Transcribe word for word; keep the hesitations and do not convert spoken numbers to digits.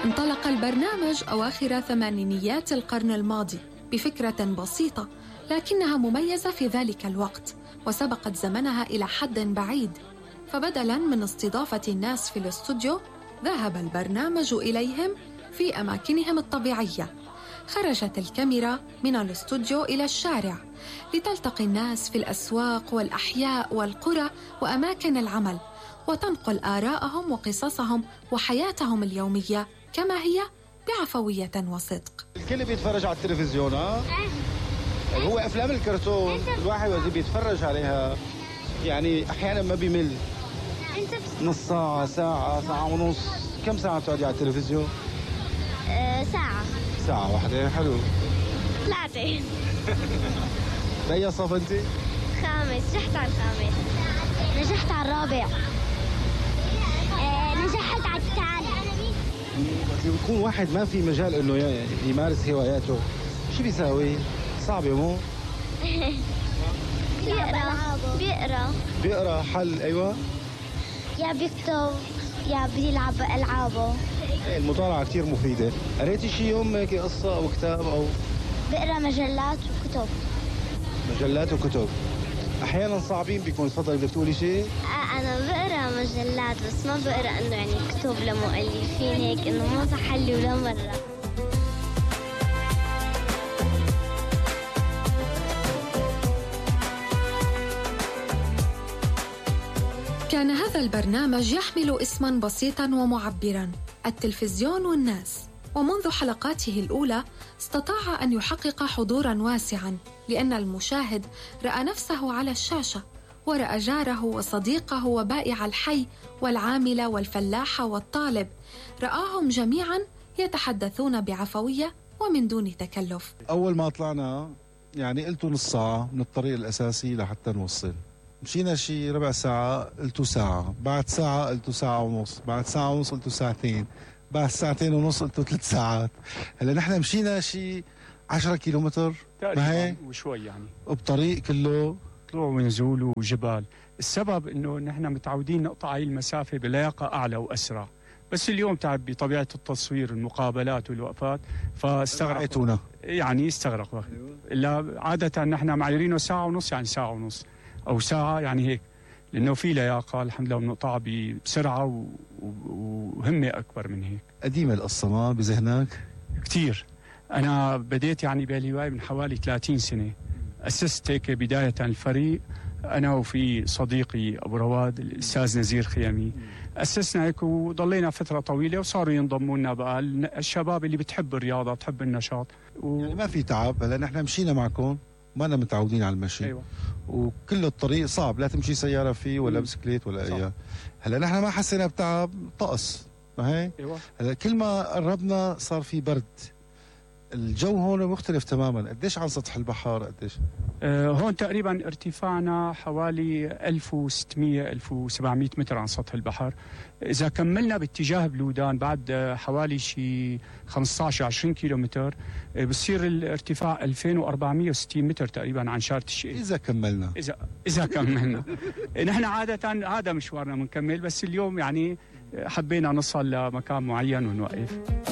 انطلق البرنامج أواخر ثمانينيات القرن الماضي بفكرة بسيطة لكنها مميزة في ذلك الوقت وسبقت زمنها إلى حد بعيد. فبدلاً من استضافة الناس في الاستوديو ذهب البرنامج إليهم في أماكنهم الطبيعية. خرجت الكاميرا من الاستوديو إلى الشارع لتلتقي الناس في الأسواق والأحياء والقرى وأماكن العمل وتنقل آراءهم وقصصهم وحياتهم اليومية كما هي بعفوية وصدق. الكل بيتفرج على التلفزيون ها؟ هو أفلام الكرتون الواحد وزي بيتفرج عليها يعني أحيانا ما بيمل. نص ساعة ساعة ساعة ونص. كم ساعة بتقعدي على التلفزيون؟ أه ساعة ساعة واحدة. حلو. ثلاثة. بأي صف أنت؟ خامس. نجحت على الخامس. نجحت على الرابع. أه نجحت على الثالث. بس بيكون واحد ما في مجال إنه يمارس هواياته شو بيساوي؟ صعب مو؟ بيقرا بيقرا بيقرا حل. أيوة. يا بيكتب يا بيلعب ألعابه. المطالعة كتير مفيدة. قريتي شي يوم هيك قصة أو كتاب أو؟ بقرا مجلات وكتب. مجلات وكتب. أحيانا صعبين بيكون. تفضلي بدك تقولي شيء؟ آه أنا بقرا مجلات بس ما بقرا إنه يعني كتب لمؤلفين هيك إنه ما صح لي ولا مرة. كان هذا البرنامج يحمل اسماً بسيطاً ومعبراً: التلفزيون والناس. ومنذ حلقاته الأولى استطاع أن يحقق حضوراً واسعاً لأن المشاهد رأى نفسه على الشاشة ورأى جاره وصديقه وبائع الحي والعامل والفلاح والطالب، رآهم جميعاً يتحدثون بعفوية ومن دون تكلف. أول ما طلعنا يعني قلتوا نص ساعة من الطريق الأساسي لحتى نوصل. مشينا شي ربع ساعة قلتوا ساعة، بعد ساعة قلتوا ساعة ونص، بعد ساعة ونص قلتوا ساعتين، بعد ساعتين ونص قلتوا ثلاث ساعات. هلا نحن مشينا شي عشرة كيلومتر تقريبا وشوي يعني، وبطريق كله طلوع ونزول وجبال. السبب انه نحن متعودين نقطع هاي المسافة بلياقة اعلى واسرع، بس اليوم تعب بطبيعة التصوير المقابلات والوقفات فاستغرقونا يعني استغرق وقت. الا عادة نحن معايرينه ساعة ونص يعني ساعة ونص او ساعة يعني هيك، لانه في لياقة الحمد لله بنقطع بسرعة وهمة اكبر من هيك. قديمة القصة ما بذهنك؟ كتير. انا بديت يعني بالهواية من حوالي ثلاثين سنة. اسست هيك بداية الفريق انا وفي صديقي ابو رواد الاستاذ نزير خيامي، اسسنا هيك وضلينا فتره طويله وصاروا ينضموا لنا بقى الشباب اللي بتحب الرياضه بتحب النشاط و... يعني ما في تعب. هلا نحن مشينا معكم ما أنا متعودين على المشي. أيوة. وكل الطريق صعب، لا تمشي سياره فيه ولا بسكليت ولا اي. هلا نحن ما حسينا بتعب، طقس ما هيك. أيوة. هلا كل ما قربنا صار في برد. الجو هون مختلف تماما. قديش عن سطح البحر؟ قديش؟ آه هون تقريبا ارتفاعنا حوالي ألف وستمية ألف وسبعمية متر عن سطح البحر. اذا كملنا باتجاه بلودان بعد حوالي شي خمسة عشر عشرين كيلو متر آه بصير الارتفاع ألفين وأربعمية وستين متر تقريبا عن شارة الشيء. اذا كملنا اذا اذا كملنا نحن عاده هذا مشوارنا بنكمل، بس اليوم يعني حبينا نصل لمكان معين ونوقف.